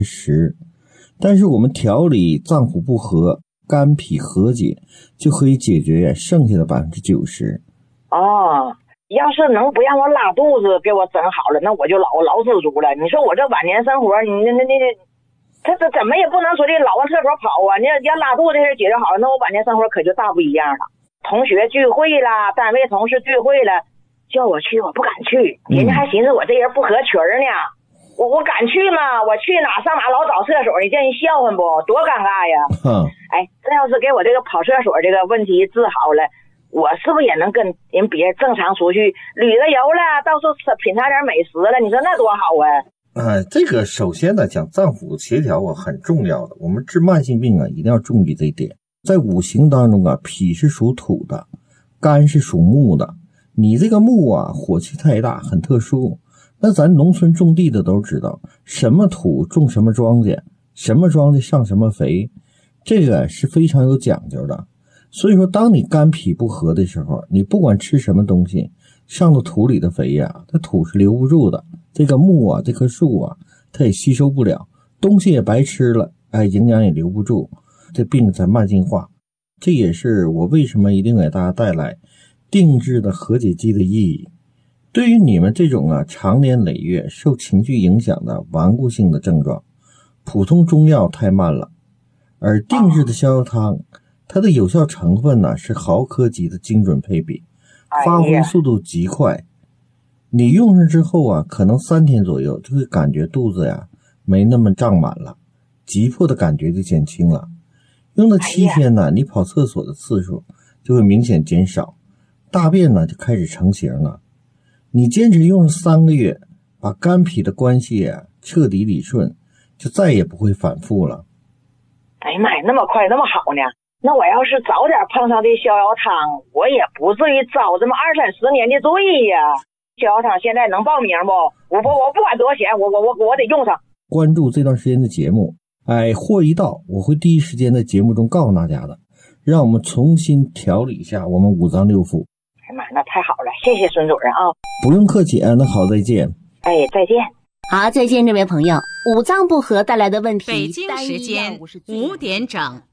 10%，但是我们调理脏腑不和、肝脾和解，就可以解决剩下的90%。 哦，要是能不让我拉肚子给我整好了，那我就老知足了。你说我这晚年生活，你他这怎么也不能说的老往厕所跑啊！你要拉肚子这事解决好了，那我晚年生活可就大不一样了。同学聚会啦，单位同事聚会了，叫我去我不敢去，人家还寻思我这人不合群呢。我敢去吗？我去哪上哪老找厕所，你叫人笑话不？多尴尬呀！哎，这要是给我这个跑厕所这个问题治好了，我是不是也能跟人别人正常出去旅个游了，到处品尝点美食了？你说那多好啊！ 这个首先呢，讲脏腑协调很重要的。我们治慢性病一定要注意这一点。在五行当中脾是属土的，肝是属木的。你这个木火气太大，很特殊。那咱农村种地的都知道，什么土种什么庄稼，什么庄稼上什么肥，这个是非常有讲究的。所以说，当你肝脾不和的时候，你不管吃什么东西，上到土里的肥它土是留不住的。这个木这棵树它也吸收不了，东西也白吃了，营养也留不住，这病才慢性化。这也是我为什么一定给大家带来定制的和解剂的意义。对于你们这种长年累月受情绪影响的顽固性的症状，普通中药太慢了，而定制的逍遥汤，它的有效成分是毫克级的精准配比，发挥速度极快。你用上之后可能3天左右就会感觉肚子没那么胀满了，急迫的感觉就减轻了。用了7天你跑厕所的次数就会明显减少，大便就开始成型了。你坚持用3个月，把肝脾的关系彻底理顺，就再也不会反复了。 哎呀妈呀，那么快那么好呢？那我要是早点碰上这逍遥汤，我也不至于遭这么20-30年的罪呀。逍遥汤现在能报名不？我不管多少钱，我得用上。 关注这段时间的节目，货一到我会第一时间在节目中告诉大家的，让我们重新调理一下我们五脏六腑。 哎妈，那太好了，谢谢孙主任不用客气那好，再见。 再见。 好，再见，这位朋友。五脏不和带来的问题， 北京时间5点整。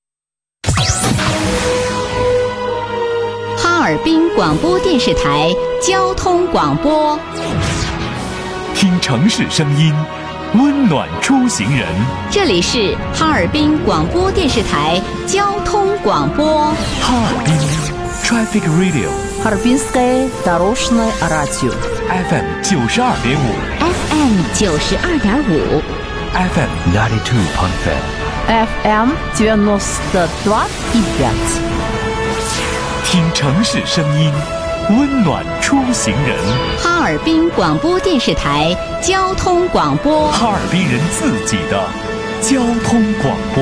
哈尔滨广播电视台交通广播， 听城市声音，温暖出行人。 这里是哈尔滨广播电视台交通广播。 哈尔滨 Traffic Radio， Harbinskaya Doroshnoye Radio FM 92.5 FM 92.5 FM 92.5 FM 92.5。 听城市声音，温暖出行人。 哈尔滨广播电视台交通广播， 哈尔滨人自己的交通广播。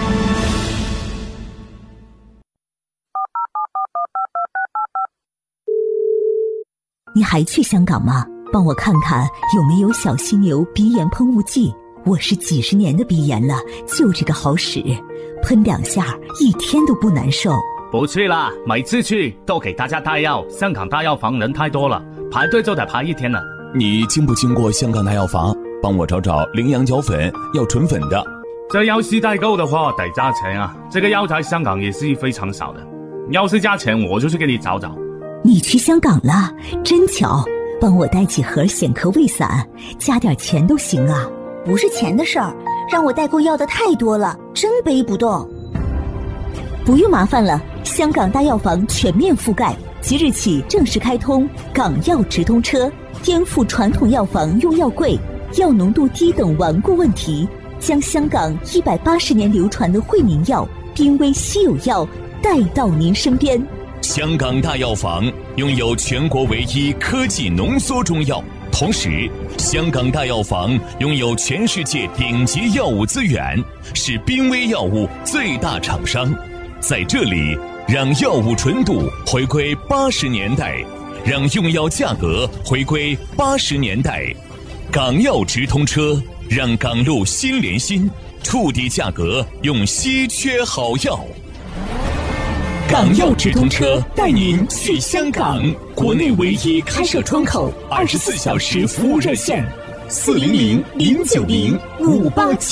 你还去香港吗？帮我看看有没有小犀牛鼻炎喷雾剂。我是几十年的鼻炎了，就这个好使，喷2下1天都不难受。 不去了，每次去都给大家带药，香港大药房人太多了，排队就得排1天了。 你经不经过香港大药房？帮我找找羚羊角粉，要纯粉的。 这要是代购的话得加钱这个药在香港也是非常少的，要是加钱我就去给你找找。 你去香港了，真巧，帮我带几盒显科胃散，加点钱都行啊。 不是钱的事儿，让我代购要的太多了，真背不动。 不用麻烦了，香港大药房全面覆盖，即日起正式开通港药直通车，颠覆传统药房用药贵、药浓度低等顽固问题，将香港180年流传的惠民药、濒危稀有药带到您身边。 香港大药房拥有全国唯一科技浓缩中药，同时香港大药房拥有全世界顶级药物资源，是濒危药物最大厂商。在这里，让药物纯度回归80年代，让用药价格回归80年代。港药直通车，让港路心连心，触底价格用稀缺好药。港药直通车带您去香港，国内唯一开设窗口，24小时服务热线 400-090-587。